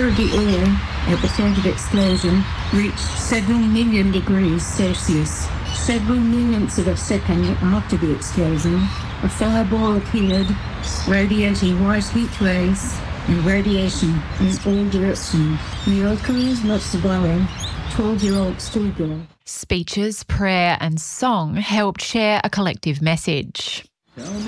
of the air at the site of explosion reached several million degrees Celsius. Several millionths of a second after the explosion, a fireball appeared, radiating white heat rays and radiation in all directions. Miracles not surviving. 12-year-old schoolgirl. Speeches, prayer and song helped share a collective message.